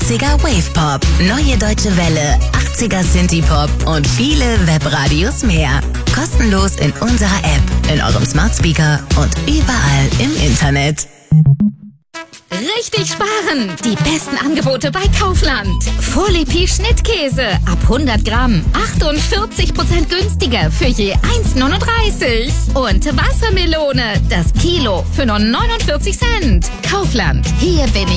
70er Wave Pop, Neue Deutsche Welle, 80er Synthie Pop und viele Webradios mehr. Kostenlos in unserer App, in eurem Smart Speaker und überall im Internet. Richtig sparen! Die besten Angebote bei Kaufland. Folie Schnittkäse ab 100 Gramm 48% günstiger für je 1,39. Und Wassermelone, das Kilo für nur 49 Cent. Kaufland, hier bin ich.